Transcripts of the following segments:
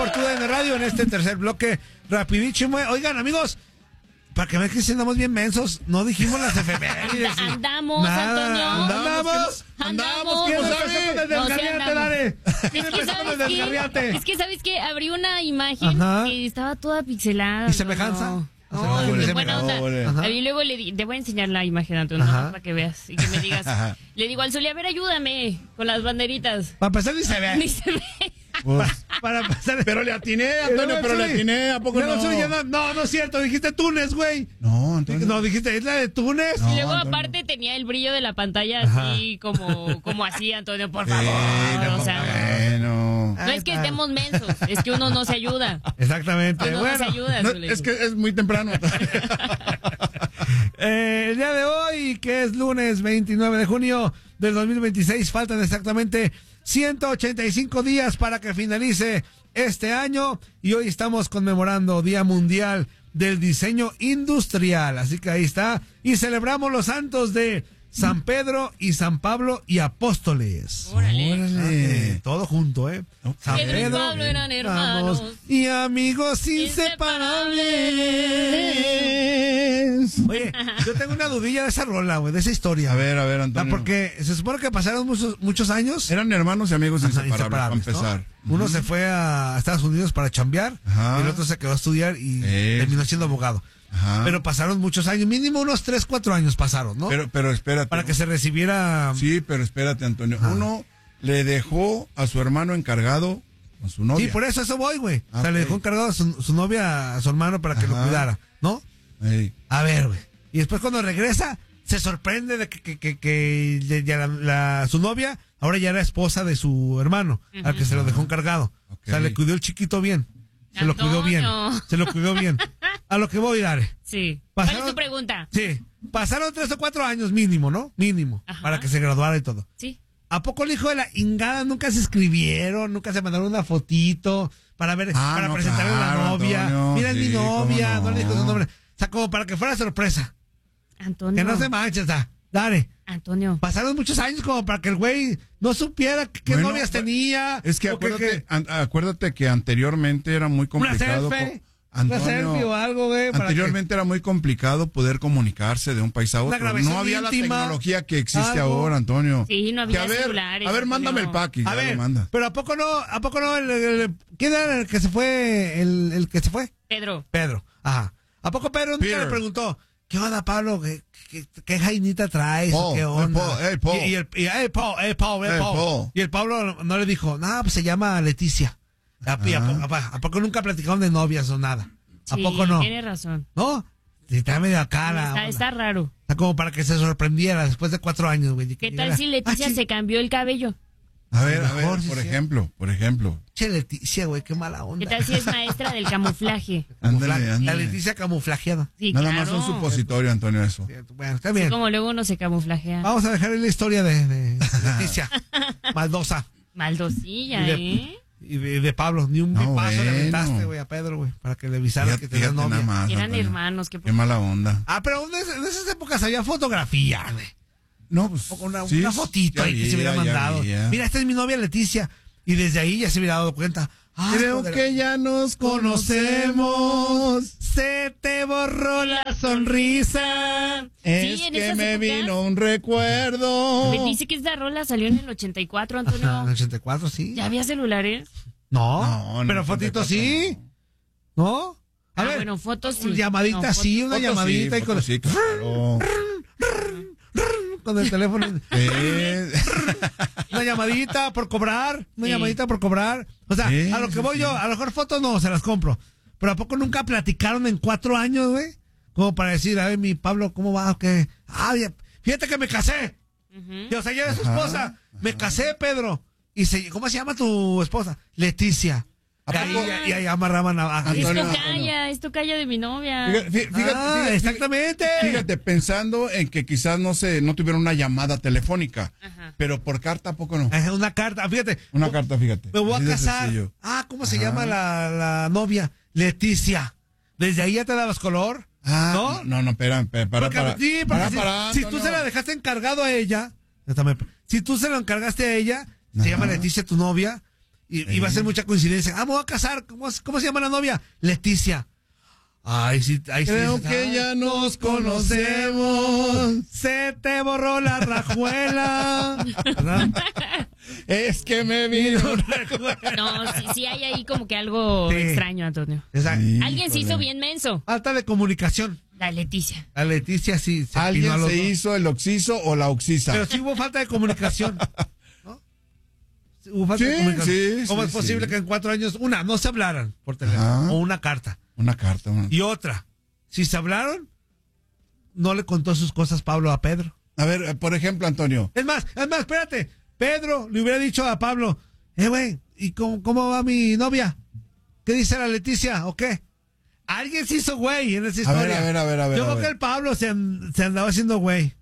por TUDN Radio en este tercer bloque rapidísimo. Oigan, amigos, para que vean que si andamos bien mensos, no dijimos las efemérides. Andamos, Antonio. Andamos. ¿Quién empezó con el descarriate, Dale? ¿Quién empezó con el descarriate? Es que, ¿sabes qué? Abrí una imagen que estaba toda pixelada. ¿Y semejanza? Buena onda. Y luego te voy a enseñar la imagen, Antonio, para que veas y que me digas. Le digo al Zuli, a ver, ayúdame con las banderitas. Para empezar, ni se ve. Ni se ve. Para pasar. Pero le atiné, Antonio, ¿a poco no? No es cierto, dijiste Túnez, güey. No, Antonio. No, dijiste, ¿es la de Túnez? Y luego, aparte, tenía el brillo de la pantalla así, como así, Antonio, por favor. O sea, bueno. No es que estemos mensos, es que uno no se ayuda. Exactamente. Uno no se ayuda. Es que es muy temprano. El día de hoy, que es lunes 29 de junio del 2026, faltan exactamente 185 días para que finalice este año y hoy estamos conmemorando Día Mundial del Diseño Industrial, así que ahí está, y celebramos los santos de San Pedro y San Pablo y Apóstoles. Órale. Todo junto, San Pedro y Pablo eran hermanos y amigos inseparables. Oye, yo tengo una dudilla de esa rola, güey, de esa historia. A ver, Antonio. Porque se supone que pasaron muchos años. Eran hermanos y amigos inseparables, para empezar. ¿No? Uno se fue a Estados Unidos para chambear, y el otro se quedó a estudiar y terminó siendo abogado. Pero pasaron muchos años, mínimo unos 3-4 años pasaron, ¿no? Pero espérate. Para que se recibiera. Sí, pero espérate, Antonio. Uno le dejó a su hermano encargado a su novia. Sí, por eso voy, güey. O sea, le dejó encargado a su novia, a su hermano para que lo cuidara, ¿no? A ver, güey. Y después cuando regresa, se sorprende de que su novia ahora ya era esposa de su hermano, al que se lo dejó encargado. O sea, le cuidó el chiquito bien. Se lo cuidó bien. A lo que voy, Dare. Sí. ¿Cuál es tu pregunta? Sí. Pasaron 3 o 4 años mínimo, ¿no? Mínimo. Para que se graduara y todo. Sí. ¿A poco el hijo de la ingada nunca se escribieron? ¿Nunca se mandaron una fotito para ver, para presentarle a la novia? Antonio, Mira, es mi novia. No le dijo su nombre. O sea, como para que fuera sorpresa. Antonio. Que no se manche, está. Dale. Antonio. Pasaron muchos años como para que el güey no supiera qué novias tenía. Es que acuérdate que anteriormente era muy complicado. Una selfie o algo, güey. Anteriormente era muy complicado poder comunicarse de un país a otro. No había la tecnología que existe ahora, Antonio. Sí, no había celulares. A ver, mándame el pack y ya lo manda. Pero ¿a poco no ¿quién era el que se fue? El que se fue. Pedro. Ajá. ¿A poco Pedro nunca le preguntó? ¿Qué onda, Pablo? ¿Qué jainita traes? ¿Qué onda? Y el Paul. Y el Pablo no le dijo, pues se llama Leticia. ¿A poco nunca platicaron de novias o nada? ¿A poco no? Tiene razón. ¿No? Está medio acá. Está raro. Está como para que se sorprendiera después de 4 años, güey. ¿Qué tal si Leticia se cambió el cabello? A ver, por ejemplo. Che, Leticia, güey, qué mala onda. ¿Qué tal si es maestra del camuflaje? Ándale. La Leticia camuflajeada. Sí, nada más un supositorio, Antonio, eso. Bueno, está bien. Sí, como luego uno se camuflajea. Vamos a dejar la historia de Leticia. Maldosa. Maldosilla, Y de Pablo, ni un paso le aventaste, güey, a Pedro, güey, para que le avisara que tenía novia. Más, eran Antonio. hermanos. Qué mala onda. Pero en esas épocas había fotografía, güey. No, pues. Una fotito ahí que se hubiera mandado. Mira, esta es mi novia Leticia. Y desde ahí ya se hubiera dado cuenta. Creo que ya nos conocemos. Se te borró la sonrisa. Es que me vino un recuerdo. Me dice que esta rola salió en el 84, Antonio. En el 84, sí. ¿Ya había celulares? No, pero fotitos sí. ¿No? A ver, bueno, fotos sí. Llamadita sí, una llamadita y con... Sí, claro. Con el teléfono. Una llamadita por cobrar. O sea, a lo que voy yo, a lo mejor fotos no, se las compro. Pero ¿a poco nunca platicaron en 4 años, güey? Como para decir, a ver, mi Pablo, ¿cómo va? ¿Qué? Fíjate que me casé. Y, o sea, ya eres su esposa. Me casé, Pedro. ¿Cómo se llama tu esposa? Leticia. Y ahí amarraban a Es tu calla de mi novia. Fíjate, exactamente. Fíjate, pensando en que quizás no tuvieron una llamada telefónica, pero por carta, ¿a poco no? Una carta, fíjate. Una carta, fíjate. Me voy a casar. ¿Cómo se llama la novia? Leticia. ¿Desde ahí ya te dabas color? No, espera. Si tú se la dejaste encargado a ella, si tú se lo encargaste a ella, se llama Leticia tu novia, Y va a ser mucha coincidencia. Me voy a casar. ¿Cómo se llama la novia? Leticia. Creo que ya nos conocemos. Se te borró la rajuela. Es que me vino. No, sí hay ahí como que algo extraño, Antonio. Alguien se hizo bien menso. Falta de comunicación. La Leticia. La Leticia sí. Alguien se hizo el oxiso o la oxisa. Pero sí hubo falta de comunicación. ¿No? Hubo falta de comunicación. ¿Cómo es posible que en 4 años, no se hablaran por teléfono? O una carta. Una carta. Y otra, si se hablaron, no le contó sus cosas Pablo a Pedro. A ver, por ejemplo, Antonio. Es más, espérate. Pedro le hubiera dicho a Pablo, güey, ¿y cómo va mi novia? ¿Qué dice la Leticia o qué? Alguien se hizo güey en esa historia. A ver. Yo creo que el Pablo se andaba haciendo güey.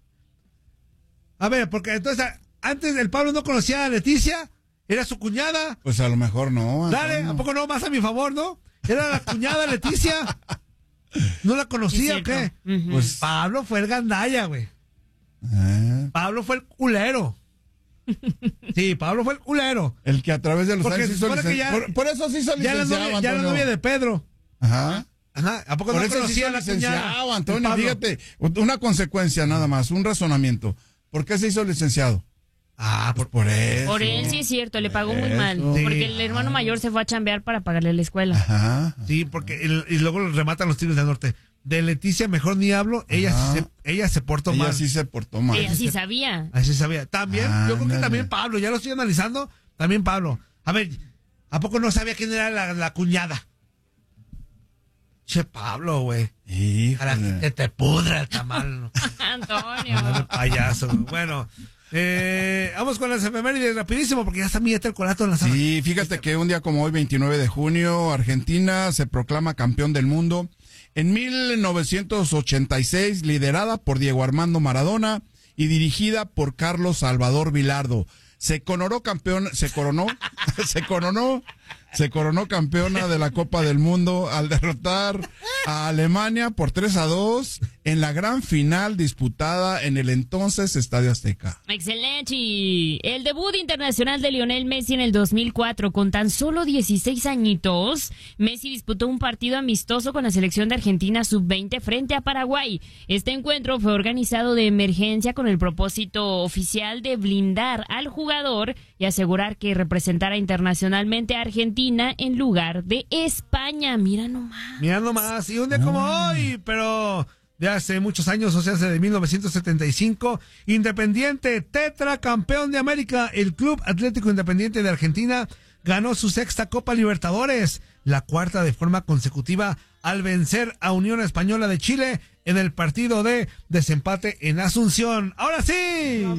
A ver, porque entonces, antes el Pablo no conocía a Leticia, era su cuñada. Pues a lo mejor no. Dale, ¿a poco no? Más a mi favor, ¿no? Era la cuñada Leticia. ¿No la conocía o qué? Pues Pablo fue el gandalla, güey. Pablo fue el culero. Sí, Pablo fue el culero. El que a través de los años hizo por eso se hizo licenciado, ya la novia de Pedro. Ajá. ¿A poco no conocía a la licenciado, Antonio? Fíjate, una consecuencia nada más, un razonamiento. ¿Por qué se hizo licenciado? Pues por eso. Por él sí es cierto, le pagó muy mal. Sí. Porque el hermano mayor se fue a chambear para pagarle la escuela. Ajá. Sí, porque y luego lo rematan los Tigres del Norte. De Leticia mejor ni hablo, ella se portó mal. Ella sí se portó mal. Ella sí sabía. Así sabía. También, yo creo que también Pablo, ya lo estoy analizando, también Pablo. A ver, ¿a poco no sabía quién era la cuñada? Che, Pablo, güey. Que te pudra el tamal. Antonio. Payaso. Bueno, vamos con las efemérides rapidísimo porque ya está mi el colato en la sala. Sí, fíjate que un día como hoy, 29 de junio, Argentina se proclama campeón del mundo. En 1986, liderada por Diego Armando Maradona y dirigida por Carlos Salvador Vilardo. Se coronó campeona de la Copa del Mundo al derrotar a Alemania por 3-2 en la gran final disputada en el entonces Estadio Azteca. Excelente. El debut internacional de Lionel Messi en el 2004 con tan solo 16 añitos. Messi disputó un partido amistoso con la selección de Argentina sub-20 frente a Paraguay. Este encuentro fue organizado de emergencia con el propósito oficial de blindar al jugador y asegurar que representara internacionalmente a Argentina en lugar de España. Mira nomás. Y un día como hoy, pero de hace muchos años, o sea, de 1975, Independiente, tetracampeón de América, el Club Atlético Independiente de Argentina ganó su 6ª Copa Libertadores, la 4ª de forma consecutiva al vencer a Unión Española de Chile en el partido de desempate en Asunción. ¡Ahora sí!